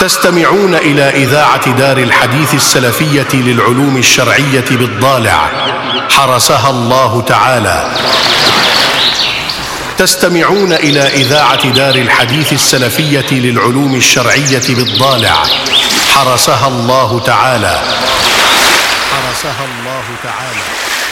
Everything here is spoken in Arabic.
تستمعون إلى إذاعة دار الحديث السلفية للعلوم الشرعية بالضالع، حرسها الله تعالى. تستمعون إلى إذاعة دار الحديث السلفية للعلوم الشرعية بالضالع، حرسها الله تعالى. حرسها الله تعالى.